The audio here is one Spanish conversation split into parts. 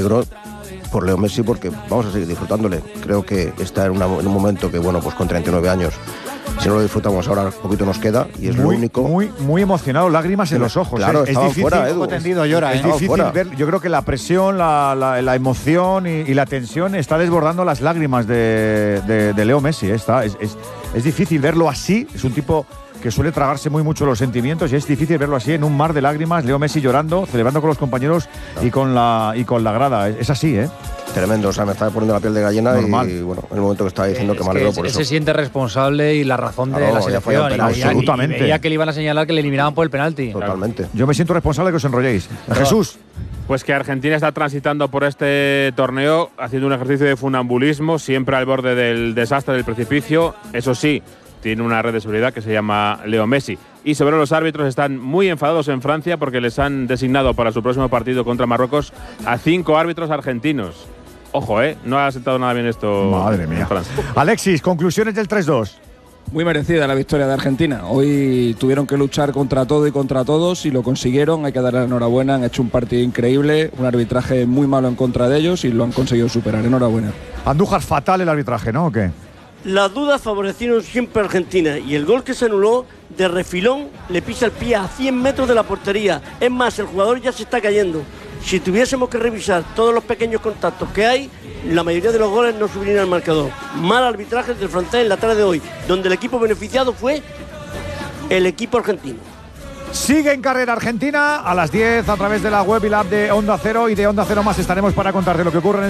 alegro por Leo Messi porque vamos a seguir disfrutándole. Creo que está en un momento que, bueno, pues con 39 años, si no lo disfrutamos ahora, poquito nos queda y es lo único. Muy emocionado, lágrimas en los ojos. Claro, es difícil, fuera, Edu. Tendido, llora, es difícil ver. Yo creo que la presión, la emoción y la tensión está desbordando las lágrimas de Leo Messi. Es difícil verlo así. Es un tipo que suele tragarse muy mucho los sentimientos y es difícil verlo así en un mar de lágrimas. Leo Messi llorando, celebrando con los compañeros y con la grada. Es así, ¿eh? Tremendo, o sea, me estaba poniendo la piel de gallina. Normal. Y bueno, en el momento que estaba diciendo que me alegro por eso. Se siente responsable y la razón de la selección. Absolutamente. Y veía que le iban a señalar que le eliminaban por el penalti. Totalmente. Yo me siento responsable de que os enrolléis. Jesús. Pues que Argentina está transitando por este torneo haciendo un ejercicio de funambulismo, siempre al borde del desastre, del precipicio. Eso sí, tiene una red de seguridad que se llama Leo Messi. Y sobre los árbitros, están muy enfadados en Francia porque les han designado para su próximo partido contra Marruecos a 5 árbitros argentinos. Ojo, no ha sentado nada bien esto. Madre mía. Alexis, conclusiones del 3-2. Muy merecida la victoria de Argentina. Hoy tuvieron que luchar contra todo y contra todos y lo consiguieron. Hay que darle la enhorabuena. Han hecho un partido increíble, un arbitraje muy malo en contra de ellos y lo han conseguido superar. Enhorabuena. Andújar, fatal el arbitraje, ¿no? ¿O qué? Las dudas favorecieron siempre a Argentina y el gol que se anuló de refilón le pisa el pie a 100 metros de la portería. Es más, el jugador ya se está cayendo. Si tuviésemos que revisar todos los pequeños contactos que hay, la mayoría de los goles no subirían al marcador. Mal arbitraje del francés en la tarde de hoy, donde el equipo beneficiado fue el equipo argentino. Sigue en carrera Argentina a las 10 a través de la web y la app de Onda Cero, y de Onda Cero Más estaremos para contarte lo que ocurre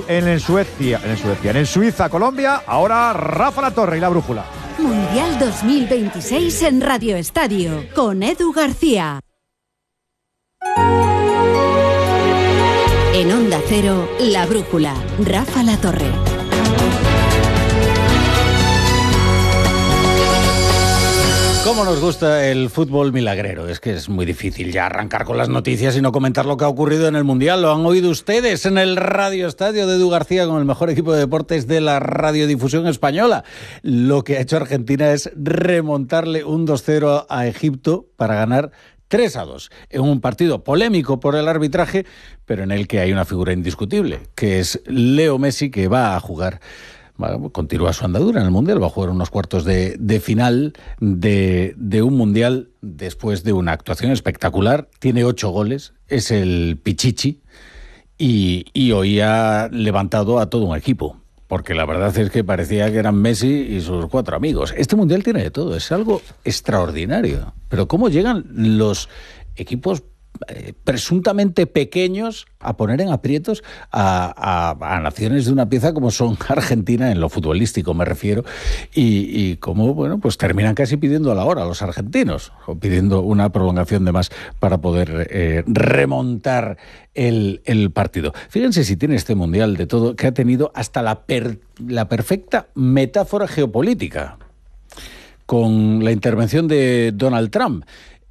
en Suiza, Colombia. Ahora Rafa Latorre y la brújula. Mundial 2026 en Radio Estadio con Edu García. En Onda Cero, la brújula, Rafa Latorre. ¿Cómo nos gusta el fútbol milagrero? Es que es muy difícil ya arrancar con las noticias y no comentar lo que ha ocurrido en el Mundial. Lo han oído ustedes en el Radio Estadio de Edu García con el mejor equipo de deportes de la radiodifusión española. Lo que ha hecho Argentina es remontarle un 2-0 a Egipto para ganar 3-2, en un partido polémico por el arbitraje, pero en el que hay una figura indiscutible, que es Leo Messi, que va a jugar, continúa su andadura en el Mundial, va a jugar unos cuartos de final de un Mundial después de una actuación espectacular. Tiene 8 goles, es el Pichichi, y hoy ha levantado a todo un equipo. Porque la verdad es que parecía que eran Messi y sus 4 amigos. Este Mundial tiene de todo, es algo extraordinario. Pero ¿cómo llegan los equipos presuntamente pequeños a poner en aprietos a naciones de una pieza como son Argentina, en lo futbolístico me refiero, y cómo, bueno, pues terminan casi pidiendo la hora los argentinos, o pidiendo una prolongación de más para poder remontar el partido? Fíjense si tiene este Mundial de todo, que ha tenido hasta la perfecta metáfora geopolítica, con la intervención de Donald Trump.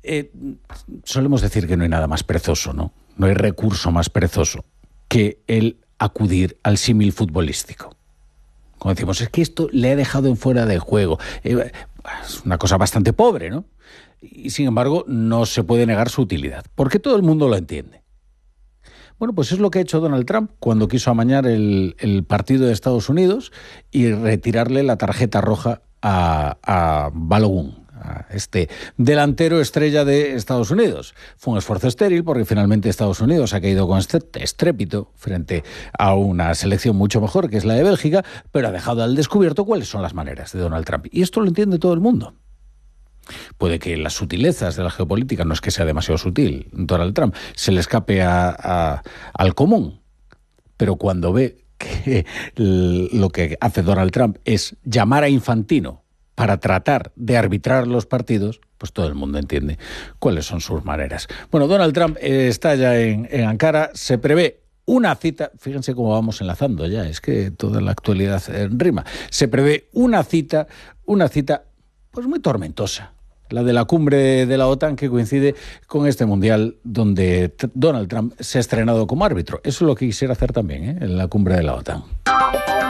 Solemos decir que no hay nada más perezoso, ¿no? No hay recurso más perezoso que el acudir al símil futbolístico. Como decimos, es que esto le ha dejado en fuera de juego. Es una cosa bastante pobre, ¿no? Y sin embargo, no se puede negar su utilidad, porque todo el mundo lo entiende. Bueno, pues es lo que ha hecho Donald Trump cuando quiso amañar el partido de Estados Unidos y retirarle la tarjeta roja a Balogun, este delantero estrella de Estados Unidos. Fue un esfuerzo estéril porque finalmente Estados Unidos ha caído con estrépito frente a una selección mucho mejor, que es la de Bélgica, pero ha dejado al descubierto cuáles son las maneras de Donald Trump. Y esto lo entiende todo el mundo. Puede que las sutilezas de la geopolítica, no es que sea demasiado sutil Donald Trump, se le escape al común, pero cuando ve que lo que hace Donald Trump es llamar a Infantino para tratar de arbitrar los partidos, pues todo el mundo entiende cuáles son sus maneras. Bueno, Donald Trump está ya en Ankara, se prevé una cita, fíjense cómo vamos enlazando ya, es que toda la actualidad rima, se prevé una cita pues muy tormentosa, la de la cumbre de la OTAN, que coincide con este Mundial donde Donald Trump se ha estrenado como árbitro. Eso es lo que quisiera hacer también, en la cumbre de la OTAN.